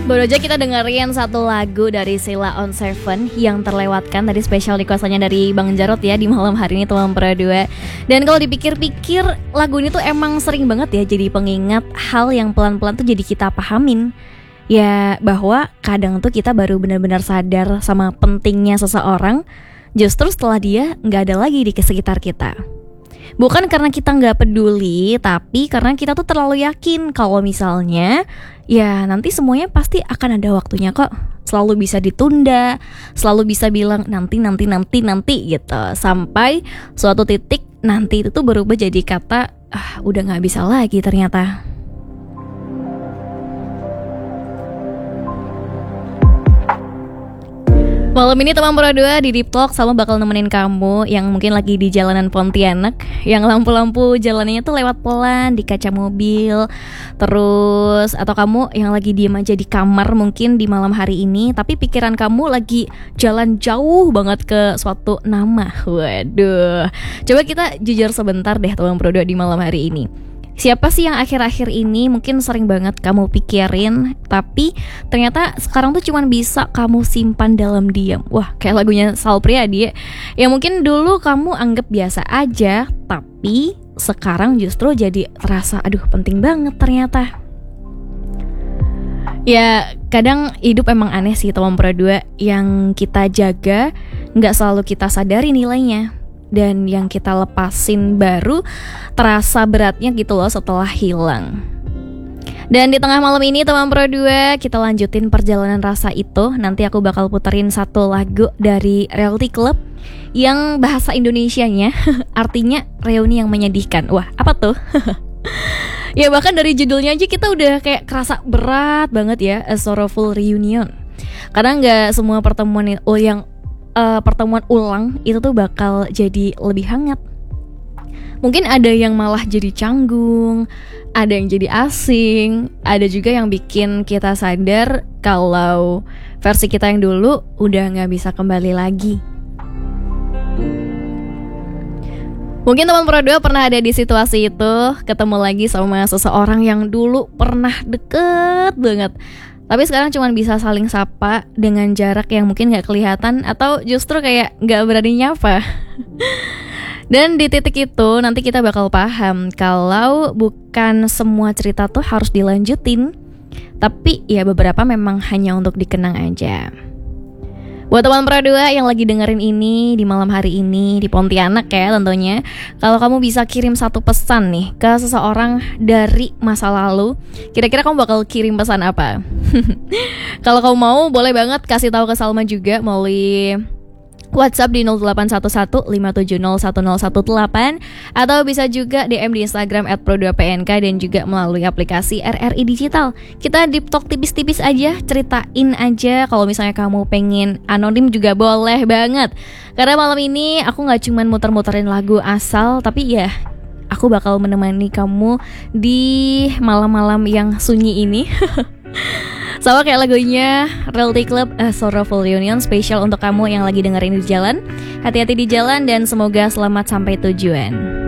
Baru aja kita dengerin satu lagu dari Sheila on 7 yang terlewatkan tadi spesial requestannya dari Bang Jarot ya di malam hari ini teman Pro 2. Dan kalau dipikir-pikir lagu ini tuh emang sering banget ya jadi pengingat hal yang pelan-pelan tuh jadi kita pahamin. Ya bahwa kadang tuh kita baru benar-benar sadar sama pentingnya seseorang justru setelah dia gak ada lagi di sekitar kita. Bukan karena kita gak peduli, tapi karena kita tuh terlalu yakin kalau misalnya ya nanti semuanya pasti akan ada waktunya kok. Selalu bisa ditunda, selalu bisa bilang nanti gitu. Sampai suatu titik nanti itu tuh berubah jadi kata udah gak bisa lagi ternyata. Malam ini teman Pro 2 di Deep Talk Salma bakal nemenin kamu yang mungkin lagi di jalanan Pontianak, yang lampu-lampu jalanannya tuh lewat pelan di kaca mobil. Terus atau kamu yang lagi diem aja di kamar mungkin di malam hari ini, tapi pikiran kamu lagi jalan jauh banget ke suatu nama. Waduh. Coba kita jujur sebentar deh teman Pro 2 di malam hari ini. Siapa sih yang akhir-akhir ini mungkin sering banget kamu pikirin, tapi ternyata sekarang tuh cuman bisa kamu simpan dalam diam. Wah, kayak lagunya Sal Priadi ya. Yang mungkin dulu kamu anggap biasa aja, tapi sekarang justru jadi terasa penting banget ternyata. Ya, kadang hidup emang aneh sih teman Pro 2. Yang kita jaga gak selalu kita sadari nilainya. Dan yang kita lepasin baru terasa beratnya gitu loh setelah hilang. Dan di tengah malam ini teman Pro 2 kita lanjutin perjalanan rasa itu. Nanti aku bakal puterin satu lagu dari Reality Club yang bahasa Indonesianya artinya reuni yang menyedihkan. Wah, apa tuh? Ya bahkan dari judulnya aja kita udah kayak kerasa berat banget ya, A Sorrowful Reunion. Karena gak semua pertemuan pertemuan ulang itu tuh bakal jadi lebih hangat. Mungkin ada yang malah jadi canggung, ada yang jadi asing, ada juga yang bikin kita sadar kalau versi kita yang dulu udah gak bisa kembali lagi. Mungkin teman Pro 2 pernah ada di situasi itu, ketemu lagi sama seseorang yang dulu pernah deket banget, tapi sekarang cuma bisa saling sapa dengan jarak yang mungkin gak kelihatan atau justru kayak gak berani nyapa. Dan di titik itu nanti kita bakal paham kalau bukan semua cerita tuh harus dilanjutin, tapi ya beberapa memang hanya untuk dikenang aja. Buat teman Pro 2 yang lagi dengerin ini di malam hari ini di Pontianak ya tentunya, kalau kamu bisa kirim satu pesan nih ke seseorang dari masa lalu, kira-kira kamu bakal kirim pesan apa? Kalau kamu mau boleh banget kasih tahu ke Salma juga melalui WhatsApp di 0811-570-1018 atau bisa juga DM di Instagram @pro2pnk dan juga melalui aplikasi RRI Digital. Kita deep talk tipis-tipis aja, ceritain aja kalau misalnya kamu pengen anonim juga boleh banget. Karena malam ini aku gak cuman muter-muterin lagu asal, tapi ya aku bakal menemani kamu di malam-malam yang sunyi ini. Sama kayak lagunya Reality Club, A Sorrowful Reunion, spesial untuk kamu yang lagi dengerin di jalan. Hati-hati di jalan dan semoga selamat sampai tujuan.